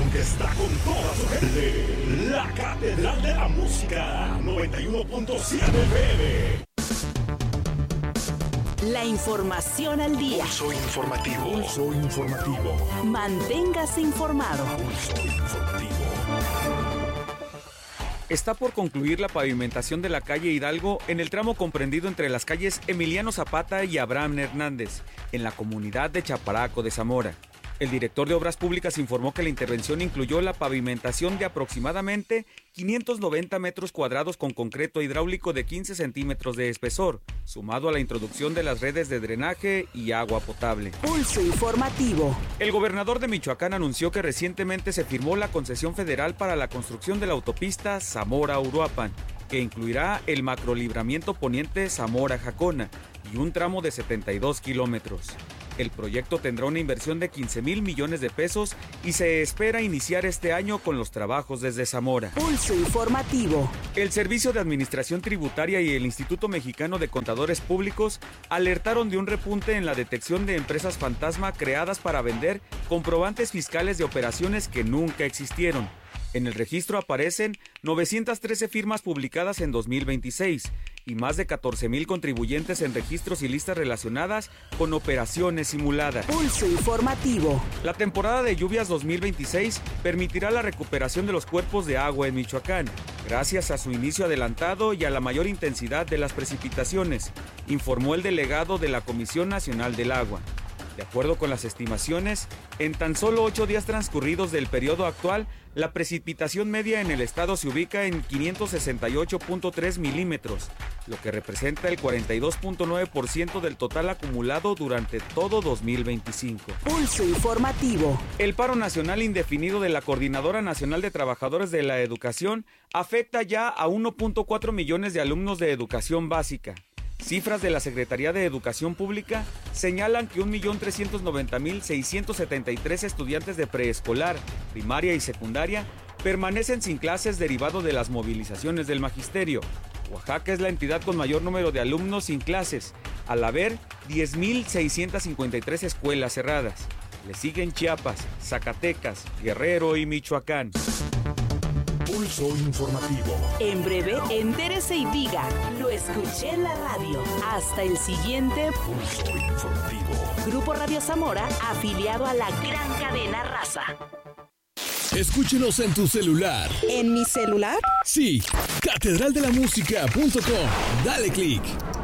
estación que está con toda su gente. La Catedral de la Música, 91.7 FM. La información al día. Pulso informativo. Pulso informativo. Manténgase informado. Pulso informativo. Está por concluir la pavimentación de la calle Hidalgo en el tramo comprendido entre las calles Emiliano Zapata y Abraham Hernández, en la comunidad de Chaparaco de Zamora. El director de Obras Públicas informó que la intervención incluyó la pavimentación de aproximadamente 590 metros cuadrados con concreto hidráulico de 15 centímetros de espesor, sumado a la introducción de las redes de drenaje y agua potable. Pulso informativo. El gobernador de Michoacán anunció que recientemente se firmó la concesión federal para la construcción de la autopista Zamora-Uruapan, que incluirá el macrolibramiento poniente Zamora-Jacona y un tramo de 72 kilómetros. El proyecto tendrá una inversión de 15,000 millones de pesos y se espera iniciar este año con los trabajos desde Zamora. Pulso informativo. El Servicio de Administración Tributaria y el Instituto Mexicano de Contadores Públicos alertaron de un repunte en la detección de empresas fantasma creadas para vender comprobantes fiscales de operaciones que nunca existieron. En el registro aparecen 913 firmas publicadas en 2026 y más de 14,000 contribuyentes en registros y listas relacionadas con operaciones simuladas. Pulso informativo. La temporada de lluvias 2026 permitirá la recuperación de los cuerpos de agua en Michoacán, gracias a su inicio adelantado y a la mayor intensidad de las precipitaciones, informó el delegado de la Comisión Nacional del Agua. De acuerdo con las estimaciones, en tan solo 8 días transcurridos del periodo actual, la precipitación media en el estado se ubica en 568.3 milímetros, lo que representa el 42.9% del total acumulado durante todo 2025. Pulso informativo. El paro nacional indefinido de la Coordinadora Nacional de Trabajadores de la Educación afecta ya a 1.4 millones de alumnos de educación básica. Cifras de la Secretaría de Educación Pública señalan que 1.390.673 estudiantes de preescolar, primaria y secundaria permanecen sin clases derivado de las movilizaciones del magisterio. Oaxaca es la entidad con mayor número de alumnos sin clases, al haber 10.653 escuelas cerradas. Le siguen Chiapas, Zacatecas, Guerrero y Michoacán. Pulso informativo. En breve, entérese y diga, lo escuché en la radio. Hasta el siguiente Pulso informativo. Grupo Radio Zamora, afiliado a la gran cadena Raza. Escúchenos en tu celular. ¿En mi celular? Sí, catedraldelamusica.com. Dale click.